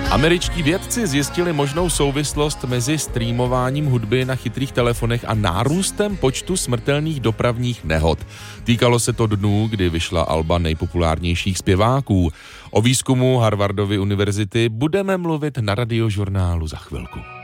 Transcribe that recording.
Američtí vědci zjistili možnou souvislost mezi streamováním hudby na chytrých telefonech a nárůstem počtu smrtelných dopravních nehod. Týkalo se to dnů, kdy vyšla alba nejpopulárnějších zpěváků. O výzkumu Harvardovy univerzity budeme mluvit na Radiožurnálu za chvilku.